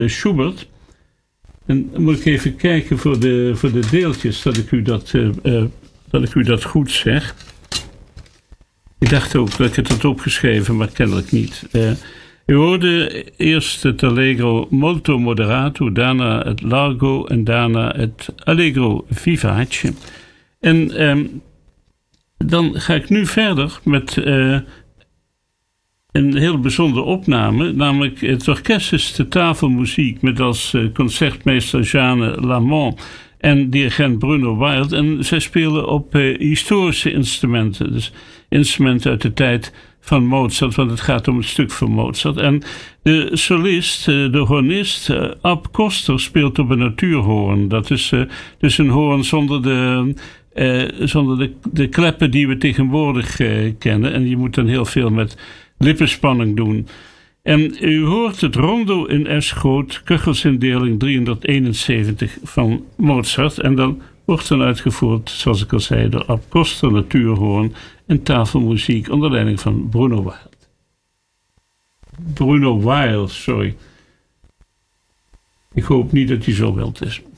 Schubert. En dan moet ik even kijken voor de deeltjes dat ik u dat goed zeg. Ik dacht ook dat ik het had opgeschreven, maar kennelijk niet. U hoorde eerst het Allegro molto moderato, daarna het Largo en daarna het Allegro vivace. En dan ga ik nu verder met een heel bijzondere opname, namelijk het orkest is de tafelmuziek met als concertmeester Jeanne Lamont en dirigent Bruno Wild. En zij spelen op historische instrumenten, dus instrumenten uit de tijd van Mozart, want het gaat om het stuk van Mozart. En de solist, de hornist, Ab Koster, speelt op een natuurhoorn. Dat is dus een hoorn zonder de kleppen die we tegenwoordig kennen. En je moet dan heel veel met lippenspanning doen. En u hoort het rondo in S groot, kuchelsindeling 371 van Mozart. En dan wordt dan uitgevoerd, zoals ik al zei, door Ab Koster, natuurhoorn en tafelmuziek onder leiding van Bruno Wild. Bruno Wild, sorry. Ik hoop niet dat hij zo wild is.